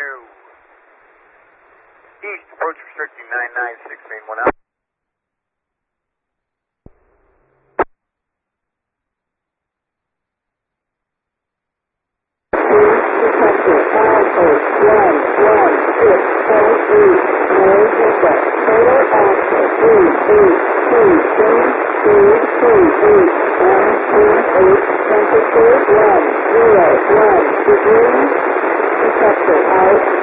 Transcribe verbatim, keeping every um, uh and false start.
East, approach restricting nine nine six, main one out. Detector five eight one one six four three. No hiccup. Total access three eight two three three three eight one two eight. Temperature one zero one degrees. Detector out.